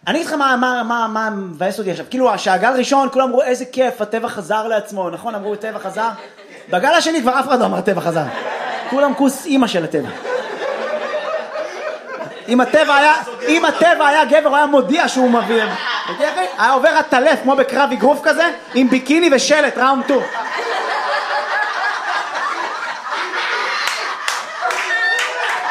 אני אגיד לך מה מבאס אותי עכשיו, כאילו שהגל ראשון כולם אמרו איזה כיף, הטבע חזר לעצמו, נכון? אמרו הטבע חזר, בגל השני כבר אף אחד לא אמר הטבע חזר, כולם כוס אימא של הטבע. אם הטבע היה גבר, הוא היה מודיע שהוא מביא, היה עובר הטלף כמו בקרב אגרוף כזה, עם ביקיני ושלט, ראונד 2.